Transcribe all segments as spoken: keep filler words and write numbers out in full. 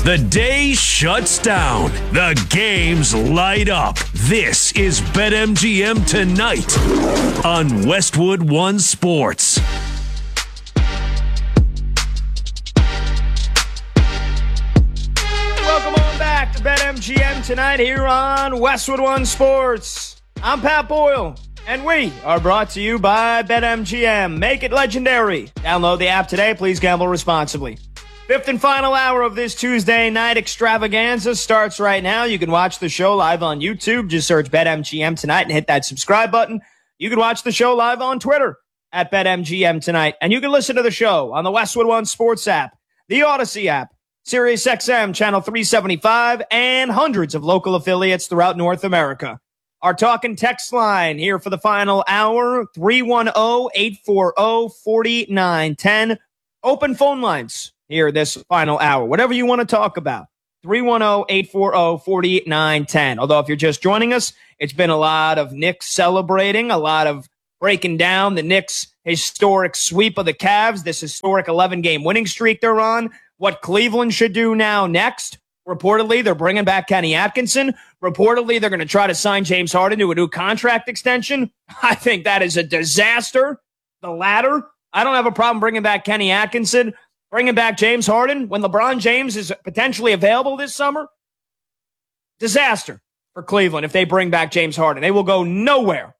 The day shuts down. The games light up. This is BetMGM Tonight on Westwood One Sports. Welcome on back to BetMGM Tonight here on Westwood One Sports. I'm Pat Boyle, and we are brought to you by BetMGM. Make it legendary. Download the app today. Please gamble responsibly. Fifth and final hour of this Tuesday night extravaganza starts right now. You can watch the show live on YouTube. Just search BetMGM Tonight and hit that subscribe button. You can watch the show live on Twitter at BetMGM Tonight. And you can listen to the show on the Westwood One Sports app, the Odyssey app, Sirius X M Channel three seventy-five, and hundreds of local affiliates throughout North America. Our talk and text line here for the final hour, three one zero, eight four zero, four nine one zero. Open phone lines here this final hour. Whatever you want to talk about, three one zero, eight four zero, four nine one zero. Although if you're just joining us, it's been a lot of Knicks celebrating, a lot of breaking down the Knicks' historic sweep of the Cavs, this historic eleven-game winning streak they're on, what Cleveland should do now next. Reportedly, they're bringing back Kenny Atkinson. Reportedly, they're going to try to sign James Harden to a new contract extension. I think that is a disaster. The latter. I don't have a problem bringing back Kenny Atkinson. Bringing back James Harden when LeBron James is potentially available this summer? Disaster for Cleveland if they bring back James Harden. They will go nowhere.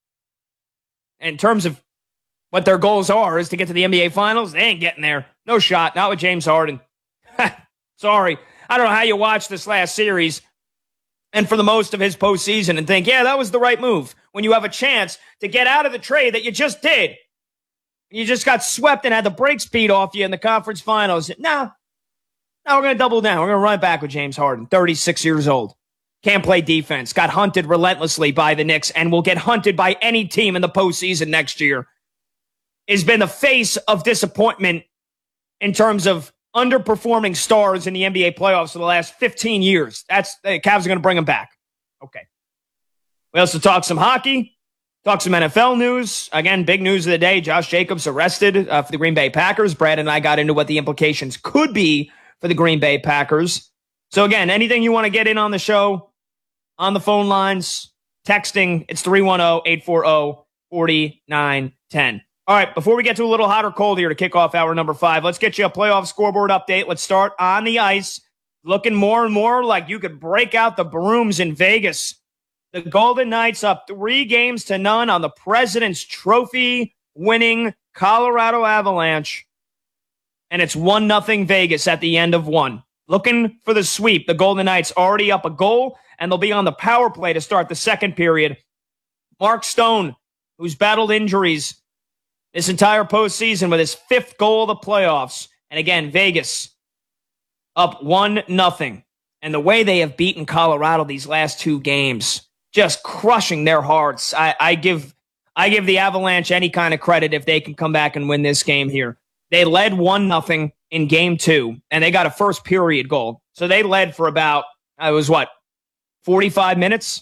In terms of what their goals are is to get to the N B A Finals, they ain't getting there. No shot. Not with James Harden. Sorry. I don't know how you watch this last series and for the most of his postseason and think, yeah, that was the right move when you have a chance to get out of the trade that you just did. You just got swept and had the brakes beat off you in the conference finals. Now, now we're going to double down. We're going to run back with James Harden, thirty-six years old. Can't play defense. Got hunted relentlessly by the Knicks and will get hunted by any team in the postseason next year. Has been the face of disappointment in terms of underperforming stars in the N B A playoffs for the last fifteen years. That's the Cavs are going to bring him back. Okay. We also talk some hockey. Talk some N F L news. Again, big news of the day. Josh Jacobs arrested uh, for the Green Bay Packers. Brad and I got into what the implications could be for the Green Bay Packers. So again, anything you want to get in on the show, on the phone lines, texting, it's three one zero, eight four zero, four nine one zero. All right, before we get to a little hot or cold here to kick off hour number five, let's get you a playoff scoreboard update. Let's start on the ice. Looking more and more like you could break out the brooms in Vegas. The Golden Knights up three games to none on the President's Trophy winning Colorado Avalanche. And it's one nothing Vegas at the end of one. Looking for the sweep. The Golden Knights already up a goal, and they'll be on the power play to start the second period. Mark Stone, who's battled injuries this entire postseason with his fifth goal of the playoffs. And again, Vegas up one nothing. And the way they have beaten Colorado these last two games, just crushing their hearts. I, I give I give the Avalanche any kind of credit if they can come back and win this game here. They led one nothing in game two, and they got a first period goal. So they led for about, it was what, forty-five minutes?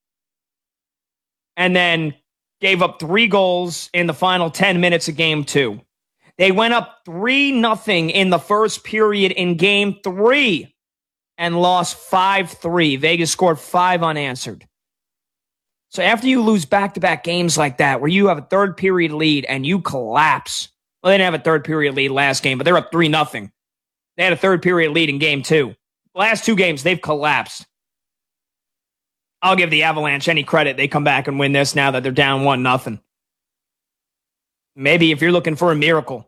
And then gave up three goals in the final ten minutes of game two. They went up three nothing in the first period in game three and lost five three. Vegas scored five unanswered. So after you lose back-to-back games like that, where you have a third period lead and you collapse. Well, they didn't have a third period lead last game, but they're up three nothing. They had a third period lead in game two. Last two games, they've collapsed. I'll give the Avalanche any credit. They come back and win this now that they're down one nothing. Maybe if you're looking for a miracle,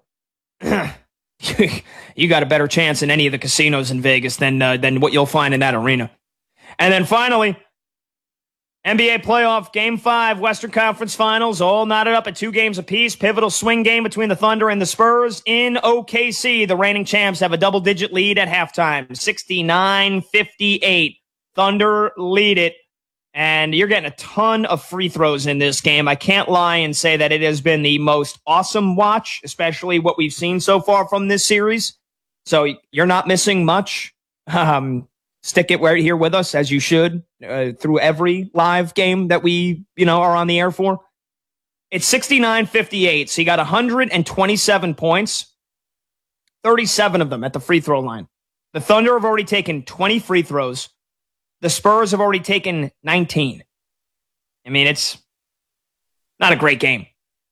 you got a better chance in any of the casinos in Vegas than, uh, than what you'll find in that arena. And then finally, N B A playoff game five, Western Conference Finals, all knotted up at two games apiece. Pivotal swing game between the Thunder and the Spurs in O K C. The reigning champs have a double-digit lead at halftime, sixty-nine fifty-eight. Thunder lead it, and you're getting a ton of free throws in this game. I can't lie and say that it has been the most awesome watch, especially what we've seen so far from this series. So you're not missing much. Um... Stick it right here with us, as you should, uh, through every live game that we, you know, are on the air for. It's sixty-nine fifty-eight, so you got one hundred twenty-seven points, thirty-seven of them at the free throw line. The Thunder have already taken twenty free throws. The Spurs have already taken nineteen. I mean, it's not a great game.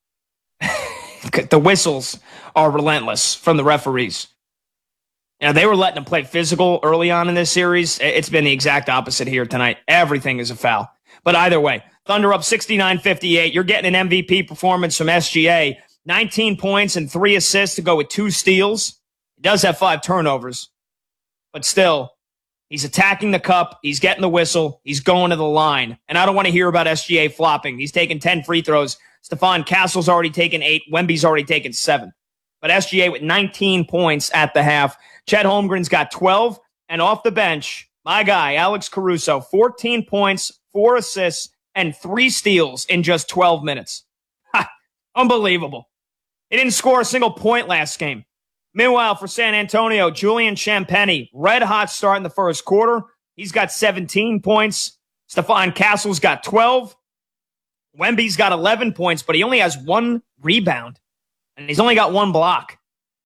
The whistles are relentless from the referees. You know, they were letting them play physical early on in this series. It's been the exact opposite here tonight. Everything is a foul. But either way, Thunder up sixty-nine fifty-eight. You're getting an M V P performance from S G A. nineteen points and three assists to go with two steals. He does have five turnovers. But still, he's attacking the cup. He's getting the whistle. He's going to the line. And I don't want to hear about S G A flopping. He's taken ten free throws. Stephon Castle's already taken eight. Wemby's already taken seven. But S G A with nineteen points at the half. Chet Holmgren's got twelve. And off the bench, my guy, Alex Caruso, fourteen points, four assists, and three steals in just twelve minutes. Ha! Unbelievable. He didn't score a single point last game. Meanwhile, for San Antonio, Julian Champagnie, red hot start in the first quarter. He's got seventeen points. Stephon Castle's got twelve. Wemby's got eleven points, but he only has one rebound. And he's only got one block.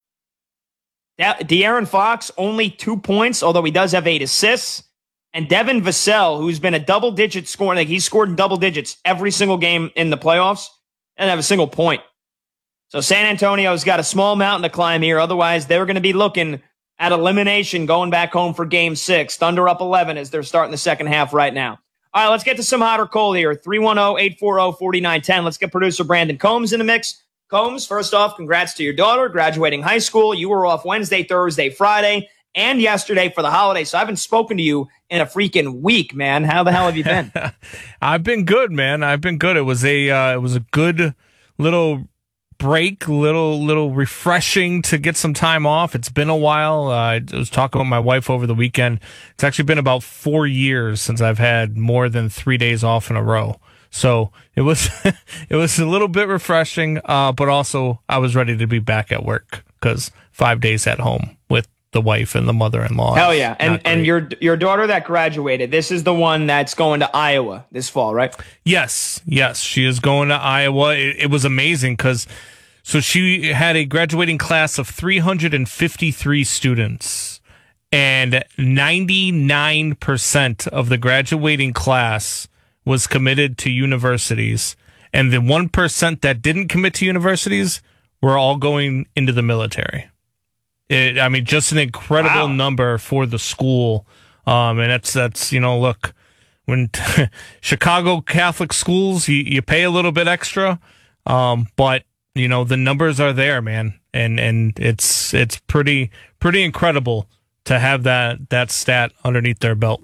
De- De'Aaron Fox, only two points, although he does have eight assists. And Devin Vassell, who's been a double-digit scorer, like he's scored in double digits every single game in the playoffs, and have a single point. So San Antonio's got a small mountain to climb here. Otherwise, they're going to be looking at elimination going back home for game six. Thunder up eleven as they're starting the second half right now. All right, let's get to some hot or cold here. three one zero, eight four zero, four nine one zero. Let's get producer Brandon Combs in the mix. Combs, first off, congrats to your daughter graduating high school. You were off Wednesday, Thursday, Friday, and yesterday for the holidays. So I haven't spoken to you in a freaking week, man. How the hell have you been? I've been good, man. I've been good. It was a uh, it was a good little break, little little refreshing to get some time off. It's been a while. Uh, I was talking with my wife over the weekend. It's actually been about four years since I've had more than three days off in a row. So it was it was a little bit refreshing, uh, but also I was ready to be back at work because five days at home with the wife and the mother-in-law. Hell yeah. And and your your daughter that graduated, this is the one that's going to Iowa this fall, right? Yes. Yes. She is going to Iowa. It, it was amazing because so she had a graduating class of three hundred fifty-three students, and ninety-nine percent of the graduating class was committed to universities, and the one percent that didn't commit to universities were all going into the military. It, I mean, just an incredible wow. number for the school. Um, and that's, that's, you know, look, when Chicago Catholic schools, you, you pay a little bit extra. Um, but you know, the numbers are there, man. And, and it's, it's pretty, pretty incredible to have that, that stat underneath their belt.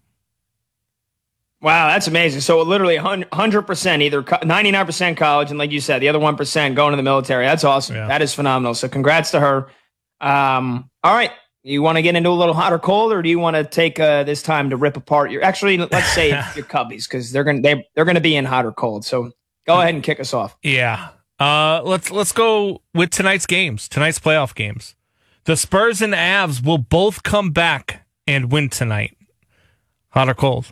Wow, that's amazing. So literally one hundred percent, either ninety-nine percent college, and like you said, the other one percent going to the military. That's awesome. Yeah. That is phenomenal. So congrats to her. Um, all right. You want to get into a little hot or cold, or do you want to take uh, this time to rip apart your, actually, let's say your Cubbies, because they're going to, they, they're going to be in hot or cold. So go ahead and kick us off. Yeah. Uh, let's, let's go with tonight's games, tonight's playoff games. The Spurs and Avs will both come back and win tonight. Hot or cold?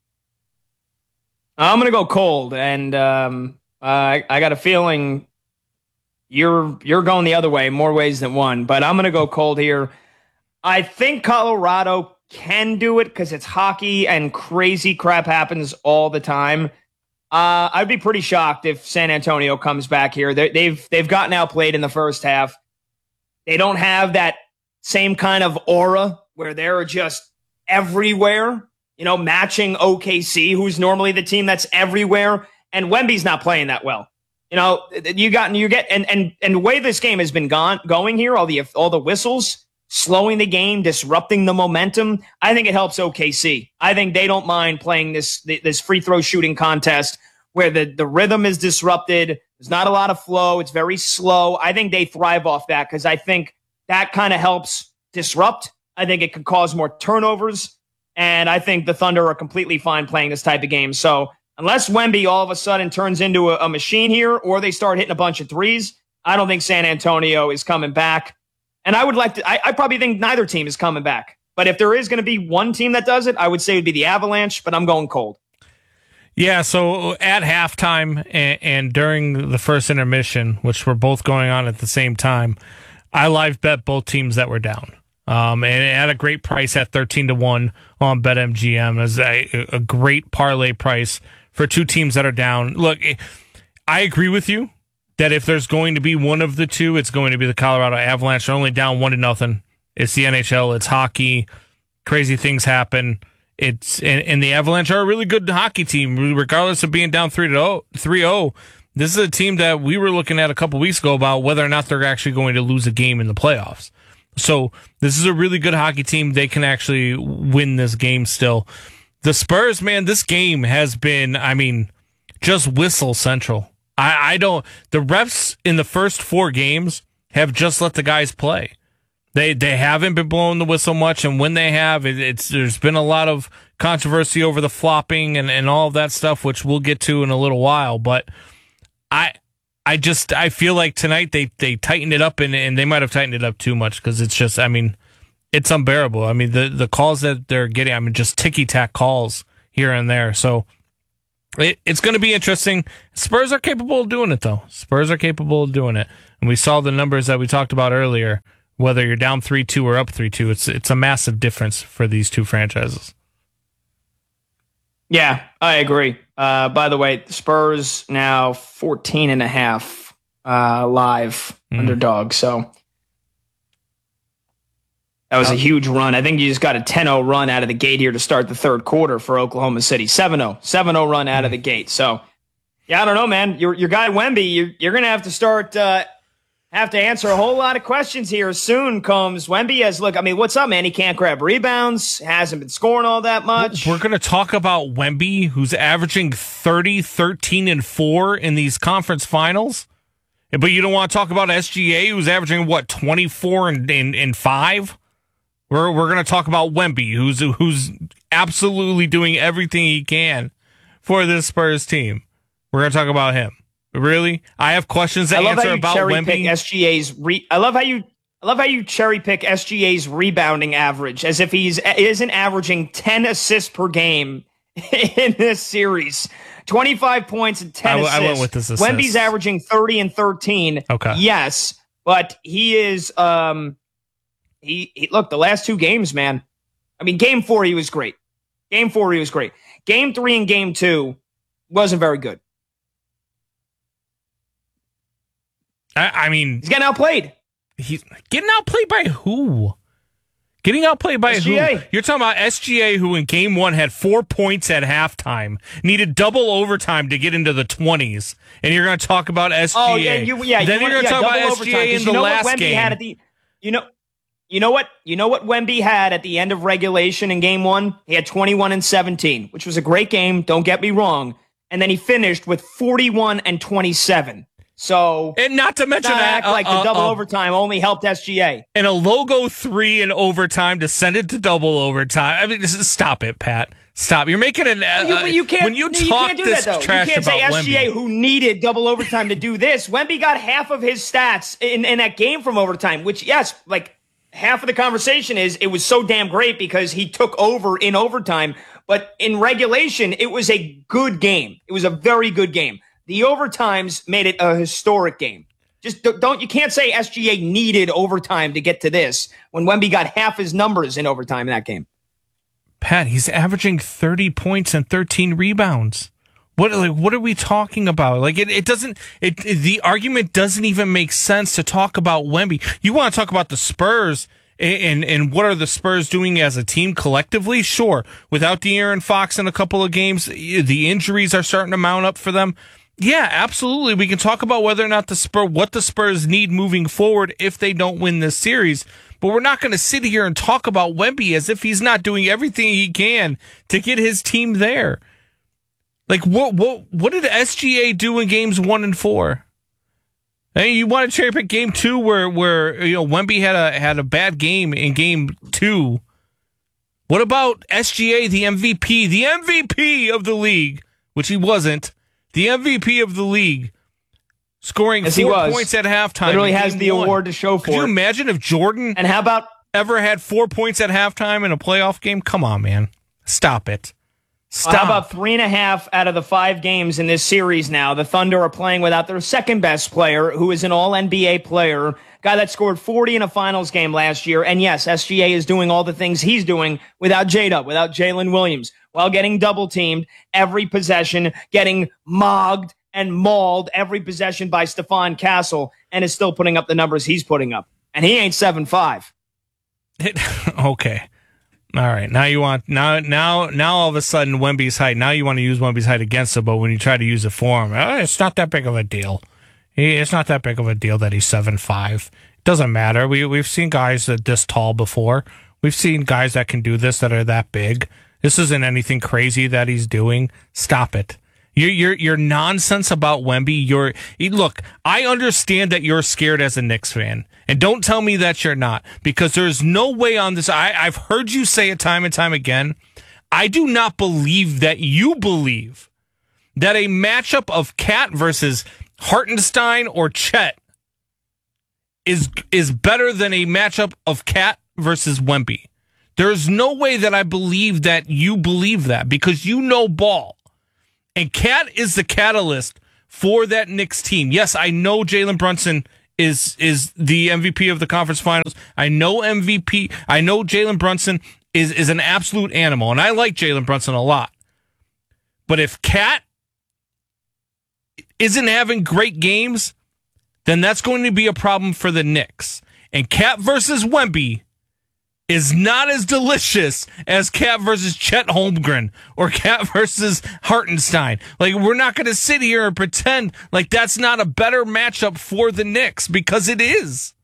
I'm going to go cold, and um, uh, I, I got a feeling you're you're going the other way, more ways than one, but I'm going to go cold here. I think Colorado can do it because it's hockey and crazy crap happens all the time. Uh, I'd be pretty shocked if San Antonio comes back here. They, they've they've gotten outplayed in the first half. They don't have that same kind of aura where they're just everywhere. You know, matching O K C, who's normally the team that's everywhere, and Wemby's not playing that well. You know, you got you get and and and the way this game has been gone going here, all the all the whistles, slowing the game, disrupting the momentum. I think it helps O K C. I think they don't mind playing this this free throw shooting contest where the the rhythm is disrupted. There's not a lot of flow. It's very slow. I think they thrive off that because I think that kind of helps disrupt. I think it could cause more turnovers. And I think the Thunder are completely fine playing this type of game. So unless Wemby all of a sudden turns into a, a machine here or they start hitting a bunch of threes, I don't think San Antonio is coming back. And I would like to, I, I probably think neither team is coming back. But if there is going to be one team that does it, I would say it would be the Avalanche, but I'm going cold. Yeah, so at halftime and, and during the first intermission, which were both going on at the same time, I live bet both teams that were down. Um, and at a great price at thirteen to one on BetMGM as a, a great parlay price for two teams that are down. Look, I agree with you that if there's going to be one of the two, it's going to be the Colorado Avalanche. They're only down one to nothing. It's the N H L. It's hockey. Crazy things happen. It's and, and the Avalanche are a really good hockey team, regardless of being down three to three oh. This is a team that we were looking at a couple weeks ago about whether or not they're actually going to lose a game in the playoffs. So this is a really good hockey team. They can actually win this game still. The Spurs, man, this game has been, I mean, just whistle central. I, I don't, the refs in the first four games have just let the guys play. They they haven't been blowing the whistle much, and when they have, it, it's there's been a lot of controversy over the flopping and, and all of that stuff, which we'll get to in a little while. But I I just I feel like tonight they, they tightened it up, and, and they might have tightened it up too much because it's just, I mean, it's unbearable. I mean, the, the calls that they're getting, I mean, just ticky-tack calls here and there. So it, it's going to be interesting. Spurs are capable of doing it, though. Spurs are capable of doing it. And we saw the numbers that we talked about earlier. Whether you're down three two or up three two, it's it's a massive difference for these two franchises. Yeah, I agree. Uh, by the way, the Spurs now fourteen and a half uh, live mm. underdog. So that was a huge run. I think you just got a ten oh run out of the gate here to start the third quarter for Oklahoma City. seven oh. seven oh run out mm. of the gate. So, yeah, I don't know, man. Your your guy Wemby, you're, you're going to have to start uh, – have to answer a whole lot of questions here soon comes. Wemby has, look, I mean, what's up, man? He can't grab rebounds, hasn't been scoring all that much. We're going to talk about Wemby, who's averaging thirty, thirteen, and four in these conference finals. But you don't want to talk about S G A, who's averaging, what, twenty-four and, and, and five? We're, we're going to talk about Wemby, who's, who's absolutely doing everything he can for this Spurs team. We're going to talk about him. Really? I have questions to I love answer how you about cherry Wemby. Pick S G A's re- I love how you I love how you cherry pick S G A's rebounding average as if he's isn't averaging ten assists per game in this series. twenty-five points and ten I, assists. I went with this assist. Wemby's averaging thirty and thirteen. Okay. Yes, but he is um he, he look, the last two games, man. I mean, game four he was great. Game four he was great. Game three and game two wasn't very good. I, I mean, he's getting outplayed. He's getting outplayed by who? Getting outplayed by S G A. who? You're talking about S G A, who in game one had four points at halftime, needed double overtime to get into the twenties, and you're going to talk about S G A. Oh yeah, you, yeah. Then you you're going to yeah, talk about S G A in you the know last what Wemby game. Had at the, you know, you know what? You know what Wemby had at the end of regulation in game one? He had twenty-one and seventeen, which was a great game. Don't get me wrong. And then he finished with forty-one and twenty-seven. So, and not to mention not that, act like uh, the double uh, overtime only helped S G A. And a logo three in overtime to send it to double overtime. I mean, this is, stop it, Pat. Stop. You're making an. Uh, you, you can't, when you you talk can't do this that, though. trash You can't about say S G A, Wemby. who needed double overtime to do this. Wemby got half of his stats in, in that game from overtime, which, yes, like half of the conversation is it was so damn great because he took over in overtime. But in regulation, it was a good game. It was a very good game. The overtimes made it a historic game. Just don't, you can't say S G A needed overtime to get to this when Wemby got half his numbers in overtime in that game. Pat, he's averaging thirty points and thirteen rebounds. What like what are we talking about? Like it, it doesn't it, it the argument doesn't even make sense to talk about Wemby. You want to talk about the Spurs and and what are the Spurs doing as a team collectively? Sure. Without De'Aaron Fox in a couple of games, the injuries are starting to mount up for them. Yeah, absolutely. We can talk about whether or not the Spurs, what the Spurs need moving forward if they don't win this series. But we're not going to sit here and talk about Wemby as if he's not doing everything he can to get his team there. Like, what what what did S G A do in games one and four? Hey, you want to cherry pick game two where where you know Wemby had a had a bad game in game two. What about S G A, the M V P, the M V P of the league, which he wasn't. The M V P of the league, scoring As four points at halftime. Literally has the one. award to show for Could you it. imagine if Jordan And how about ever had four points at halftime in a playoff game? Come on, man. Stop it. Stop. How about three and a half out of the five games in this series now? The Thunder are playing without their second best player, who is an all N B A player, guy that scored forty in a finals game last year. And yes, S G A is doing all the things he's doing without J-Dub, without Jalen Williams, while getting double teamed every possession, getting mogged and mauled every possession by Stephon Castle, and is still putting up the numbers he's putting up. And he ain't seven five. Okay. All right. Now you want now now now all of a sudden Wemby's height. Now you want to use Wemby's height against him, but when you try to use it for him, oh, it's not that big of a deal. He, it's not that big of a deal that he's seven five. It doesn't matter. We we've seen guys that this tall before. We've seen guys that can do this that are that big. This isn't anything crazy that he's doing. Stop it. Your your your nonsense about Wemby. You're look. I understand that you're scared as a Knicks fan, and don't tell me that you're not, because there's no way on this. I, I've heard you say it time and time again. I do not believe that you believe that a matchup of Cat versus Hartenstein or Chet is is better than a matchup of Cat versus Wemby. There's no way that I believe that you believe that, because you know ball. And Cat is the catalyst for that Knicks team. Yes, I know Jalen Brunson is is the M V P of the conference finals. I know M V P. I know Jalen Brunson is, is an absolute animal, and I like Jalen Brunson a lot. But if Cat isn't having great games, then that's going to be a problem for the Knicks. And Cat versus Wemby is not as delicious as Cat versus Chet Holmgren or Cat versus Hartenstein. Like, we're not going to sit here and pretend like that's not a better matchup for the Knicks, because it is.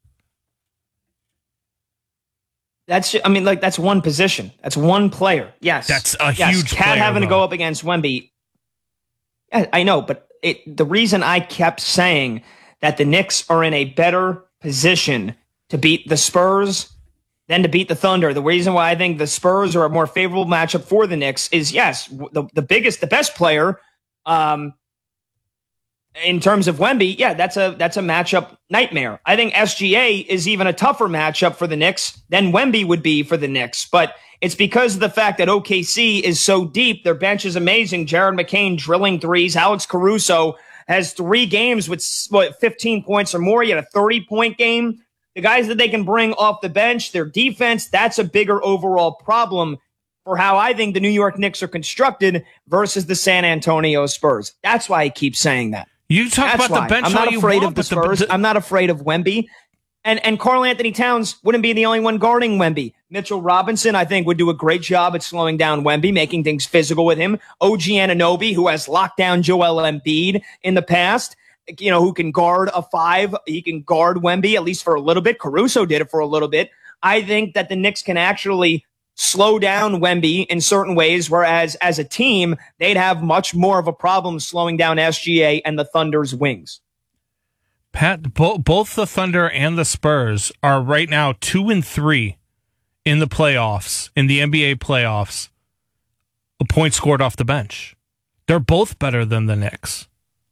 That's, I mean, like, that's one position. That's one player. Yes. That's a yes. huge Cat player, having though. to go up against Wemby. I, I know, but it, the reason I kept saying that the Knicks are in a better position to beat the Spurs than to beat the Thunder, the reason why I think the Spurs are a more favorable matchup for the Knicks is, yes, the, the biggest, the best player, um, in terms of Wemby, yeah, that's a that's a matchup nightmare. I think S G A is even a tougher matchup for the Knicks than Wemby would be for the Knicks, but it's because of the fact that O K C is so deep. Their bench is amazing. Jared McCain drilling threes. Alex Caruso has three games with what, fifteen points or more. He had a thirty-point game. The guys that they can bring off the bench, their defense, that's a bigger overall problem for how I think the New York Knicks are constructed versus the San Antonio Spurs. That's why I keep saying that. You talk That's about why. the bench. I'm not all afraid you of want, the Spurs. The, the, I'm not afraid of Wemby. And and Karl Anthony Towns wouldn't be the only one guarding Wemby. Mitchell Robinson, I think, would do a great job at slowing down Wemby, making things physical with him. O G Anunoby, who has locked down Joel Embiid in the past, you know, who can guard a five. He can guard Wemby, at least for a little bit. Caruso did it for a little bit. I think that the Knicks can actually slow down Wemby in certain ways, whereas as a team, they'd have much more of a problem slowing down S G A and the Thunder's wings. Pat, bo- both the Thunder and the Spurs are right now two and three in the playoffs, in the N B A playoffs. A point scored off the bench. They're both better than the Knicks.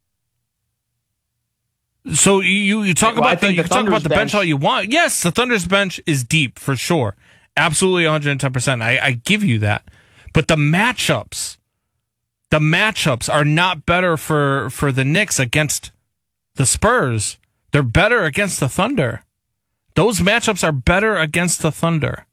So you you talk well, about the, the you talk about the bench. bench all you want. Yes, the Thunder's bench is deep for sure, absolutely one hundred ten percent. I, I give you that, but the matchups, the matchups are not better for for the Knicks against the Spurs. They're better against the Thunder. Those matchups are better against the Thunder.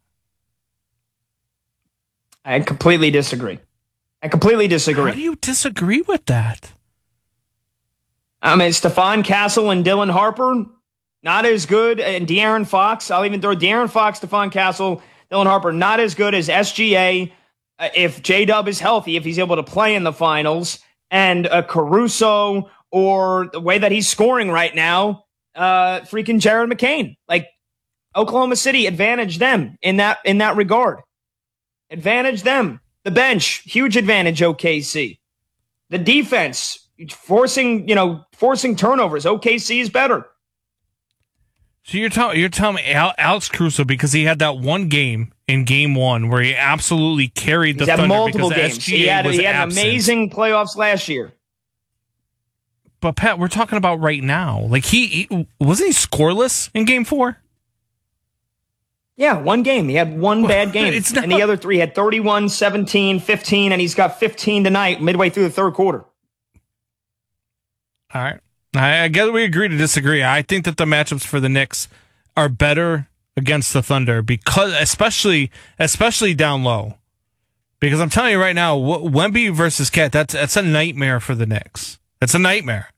I completely disagree. I completely disagree. How do you disagree with that? I mean, Stephon Castle and Dylan Harper, not as good. And De'Aaron Fox, I'll even throw De'Aaron Fox, Stephon Castle, Dylan Harper, not as good as S G A. Uh, if J-Dub is healthy, if he's able to play in the finals, and uh, Caruso, or the way that he's scoring right now, uh, freaking Jared McCain. Like, Oklahoma City, advantage them in that in that regard. Advantage them. The bench, huge advantage O K C. The defense, forcing, you know, forcing turnovers. O K C is better. So you're telling you're telling me Al- Alex Caruso, because he had that one game in game one where he absolutely carried the He's had Thunder multiple because games. S G A he had, was he had an absent. amazing playoffs last year. But Pat, we're talking about right now. Like he, he wasn't he scoreless in game four? Yeah, one game. He had one bad game. It's not- and the other three had thirty-one, seventeen, fifteen, and he's got fifteen tonight midway through the third quarter. All right. I, I guess we agree to disagree. I think that the matchups for the Knicks are better against the Thunder because, especially, especially down low. Because I'm telling you right now, Wemby versus Cat, that's that's a nightmare for the Knicks. That's a nightmare.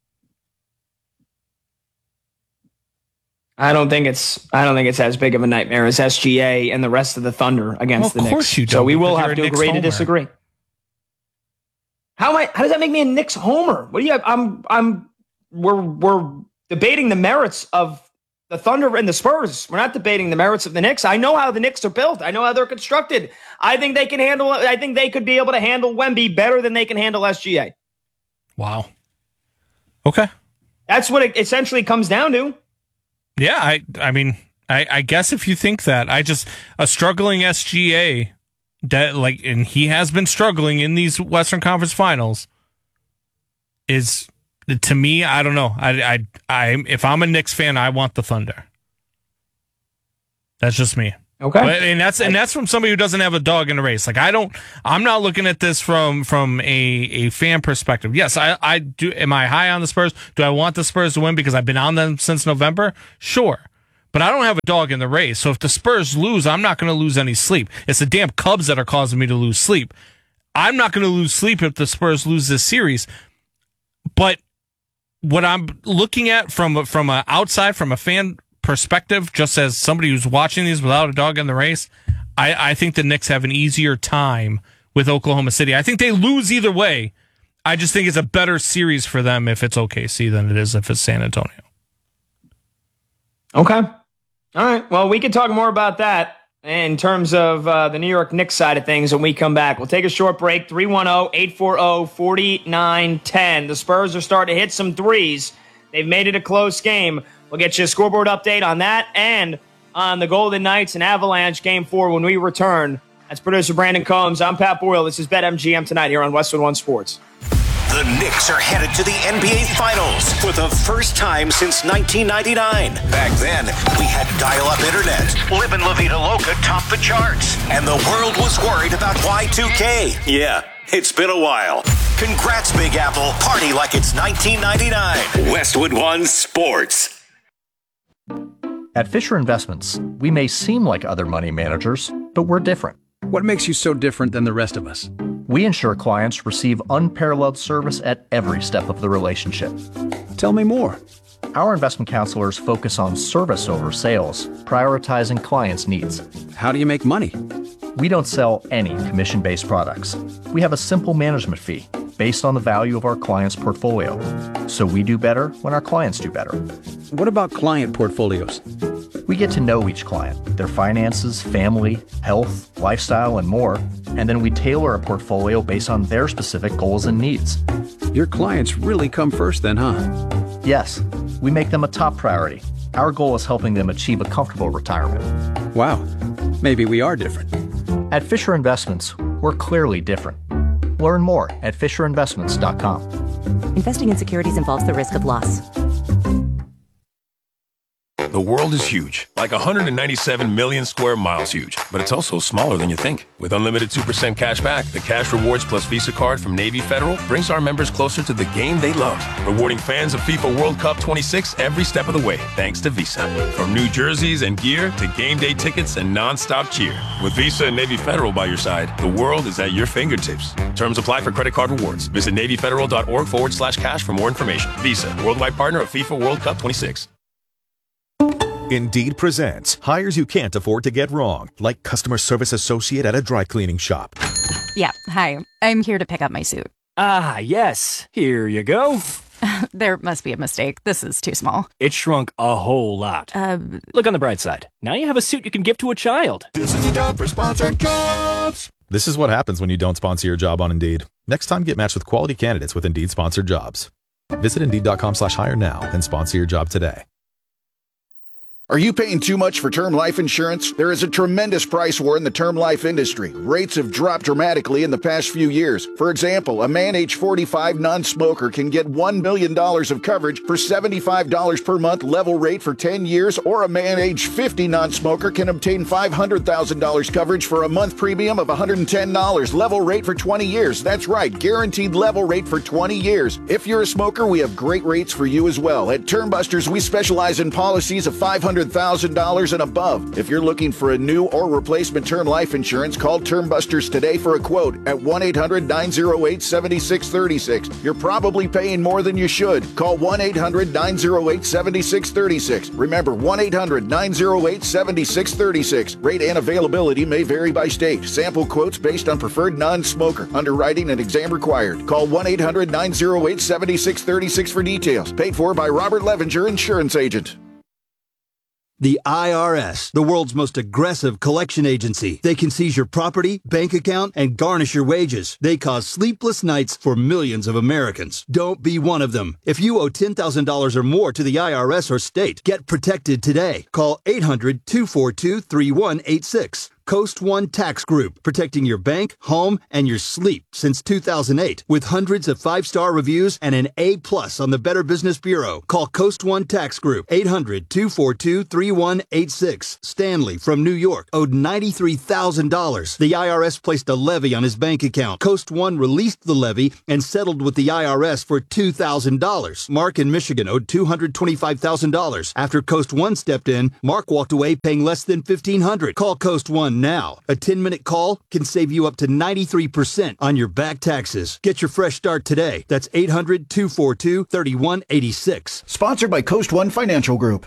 I don't think it's I don't think it's as big of a nightmare as S G A and the rest of the Thunder against well, the Knicks. Of course you don't. So we will have to Knicks agree homer. to disagree. How am I? How does that make me a Knicks homer? What do you? I'm I'm we're we're debating the merits of the Thunder and the Spurs. We're not debating the merits of the Knicks. I know how the Knicks are built. I know how they're constructed. I think they can handle. I think they could be able to handle Wemby better than they can handle S G A. Wow. Okay. That's what it essentially comes down to. Yeah, I I mean, I, I guess if you think that, I just a struggling S G A that like, and he has been struggling in these Western Conference Finals. Is to me, I don't know. I I I if I'm a Knicks fan, I want the Thunder. That's just me. Okay, but, and that's and that's from somebody who doesn't have a dog in the race. Like I don't, I'm not looking at this from from a, a fan perspective. Yes, I I do. Am I high on the Spurs? Do I want the Spurs to win because I've been on them since November? Sure, but I don't have a dog in the race. So if the Spurs lose, I'm not going to lose any sleep. It's the damn Cubs that are causing me to lose sleep. I'm not going to lose sleep if the Spurs lose this series. But what I'm looking at from from a outside, from a fan perspective, just as somebody who's watching these without a dog in the race, I, I think the Knicks have an easier time with Oklahoma City. I think they lose either way. I just think it's a better series for them if it's O K C than it is if it's San Antonio. Okay. All right. Well, we can talk more about that in terms of uh, the New York Knicks side of things when we come back. We'll take a short break. three one zero, eight four zero, four nine one zero. The Spurs are starting to hit some threes. They've made it a close game. We'll get you a scoreboard update on that and on the Golden Knights and Avalanche Game four when we return. That's producer Brandon Combs. I'm Pat Boyle. This is BetMGM Tonight here on Westwood One Sports. The Knicks are headed to the N B A Finals for the first time since nineteen ninety-nine. Back then, we had dial-up internet. Livin' La Vida Loca topped the charts. And the world was worried about Y two K. Yeah, it's been a while. Congrats, Big Apple. Party like it's nineteen ninety-nine. Westwood One Sports. At Fisher Investments, we may seem like other money managers, but we're different. What makes you so different than the rest of us? We ensure clients receive unparalleled service at every step of the relationship. Tell me more. Our investment counselors focus on service over sales, prioritizing clients' needs. How do you make money? We don't sell any commission-based products. We have a simple management fee based on the value of our client's portfolio. So we do better when our clients do better. What about client portfolios? We get to know each client, their finances, family, health, lifestyle, and more, and then we tailor a portfolio based on their specific goals and needs. Your clients really come first then, huh? Yes, we make them a top priority. Our goal is helping them achieve a comfortable retirement. Wow, maybe we are different. At Fisher Investments, we're clearly different. Learn more at fisher investments dot com. Investing in securities involves the risk of loss. The world is huge, like one hundred ninety-seven million square miles huge, but it's also smaller than you think. With unlimited two percent cash back, the Cash Rewards Plus Visa card from Navy Federal brings our members closer to the game they love, rewarding fans of FIFA World Cup twenty-six every step of the way, thanks to Visa. From new jerseys and gear to game day tickets and non-stop cheer. With Visa and Navy Federal by your side, the world is at your fingertips. Terms apply for credit card rewards. Visit NavyFederal.org forward slash cash for more information. Visa, worldwide partner of FIFA World Cup twenty-six. Indeed presents hires you can't afford to get wrong, like customer service associate at a dry cleaning shop. Yeah, hi. I'm here to pick up my suit. Ah, yes. Here you go. There must be a mistake. This is too small. It shrunk a whole lot. Uh, Look on the bright side. Now you have a suit you can give to a child. This is your job for sponsored jobs. This is what happens when you don't sponsor your job on Indeed. Next time, get matched with quality candidates with Indeed sponsored jobs. Visit Indeed.com slash hire now and sponsor your job today. Are you paying too much for term life insurance? There is a tremendous price war in the term life industry. Rates have dropped dramatically in the past few years. For example, a man age forty-five non-smoker can get one million dollars of coverage for seventy-five dollars per month level rate for ten years, or a man age fifty non-smoker can obtain five hundred thousand dollars coverage for a month premium of one hundred ten dollars level rate for twenty years. That's right, guaranteed level rate for twenty years. If you're a smoker, we have great rates for you as well. At Termbusters, we specialize in policies of five hundred thousand dollars and above. If you're looking for a new or replacement term life insurance, call Termbusters today for a quote at one eight hundred nine oh eight seven six three six. You're probably paying more than you should. Call one eight hundred nine oh eight seven six three six. Remember, one eight hundred nine oh eight seven six three six. Rate and availability may vary by state. Sample quotes based on preferred non-smoker. Underwriting and exam required. Call one eight hundred nine oh eight seven six three six for details. Paid for by Robert Levinger, Insurance Agent. The I R S, the world's most aggressive collection agency. They can seize your property, bank account, and garnish your wages. They cause sleepless nights for millions of Americans. Don't be one of them. If you owe ten thousand dollars or more to the I R S or state, get protected today. Call eight hundred two four two three one eight six. Coast One Tax Group, protecting your bank, home, and your sleep since two thousand eight. With hundreds of five-star reviews and an A plus on the Better Business Bureau. Call Coast One Tax Group, eight hundred two four two three one eight six. Stanley from New York owed ninety-three thousand dollars. The I R S placed a levy on his bank account. Coast One released the levy and settled with the I R S for two thousand dollars. Mark in Michigan owed two hundred twenty-five thousand dollars. After Coast One stepped in, Mark walked away paying less than fifteen hundred dollars. Call Coast One now. A ten-minute call can save you up to ninety-three percent on your back taxes. Get your fresh start today. That's eight hundred two four two three one eight six. Sponsored by Coast One Financial Group.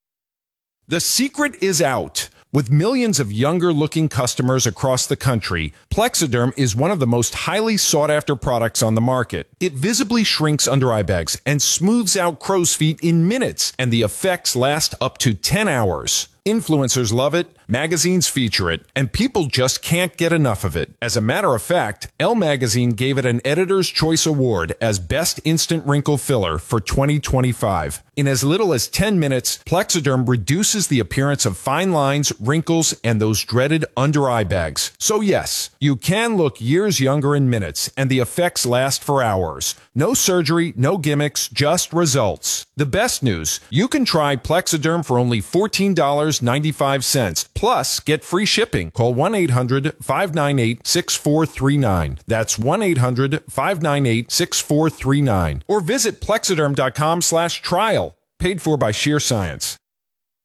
The secret is out. With millions of younger-looking customers across the country, Plexiderm is one of the most highly sought-after products on the market. It visibly shrinks under-eye bags and smooths out crow's feet in minutes, and the effects last up to ten hours. Influencers love it, magazines feature it, and people just can't get enough of it. As a matter of fact, Elle Magazine gave it an Editor's Choice Award as Best Instant Wrinkle Filler for twenty twenty-five. In as little as ten minutes, Plexiderm reduces the appearance of fine lines, wrinkles, and those dreaded under-eye bags. So yes, you can look years younger in minutes, and the effects last for hours. No surgery, no gimmicks, just results. The best news, you can try Plexiderm for only fourteen dollars and ninety-five cents. Plus, get free shipping. Call one eight hundred five nine eight six four three nine. That's one eight hundred five nine eight six four three nine. Or visit Plexiderm dot com slash trial. Paid for by Sheer Science.